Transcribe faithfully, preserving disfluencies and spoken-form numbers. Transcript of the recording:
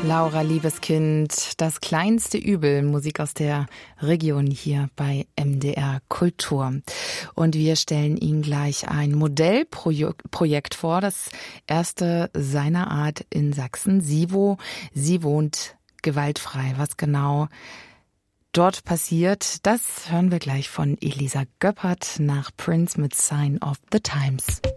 Laura Liebeskind, das kleinste Übel, Musik aus der Region hier bei M D R Kultur. Und wir stellen Ihnen gleich ein Modellprojekt vor, das erste seiner Art in Sachsen. Sivo, sie wohnt gewaltfrei. Was genau dort passiert, das hören wir gleich von Elisa Göppert nach Prince mit Sign of the Times.